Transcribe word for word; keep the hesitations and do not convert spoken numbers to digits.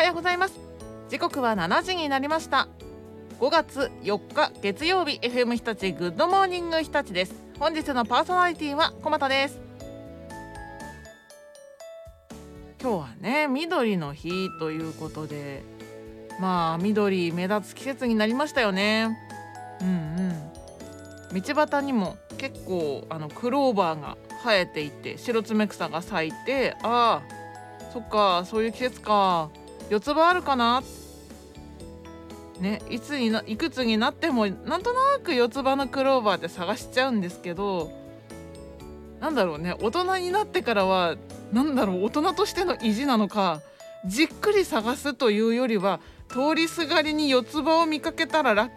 はようございます。時刻はしちじになりました。ごがつよっか月曜日、 エフエム 日立グッドモーニング日立です。本日のパーソナリティは小俣です。今日はね、緑の日ということで、まあ緑目立つ季節になりましたよね。うんうん。道端にも結構あのクローバーが生えていて、白爪草が咲いて、ああそっか、そういう季節か。四つ葉あるかなね、いつにないくつになってもなんとなく四つ葉のクローバーって探しちゃうんですけど、なんだろうね、大人になってからはなんだろう、大人としての意地なのか、じっくり探すというよりは通りすがりに四つ葉を見かけたらラッ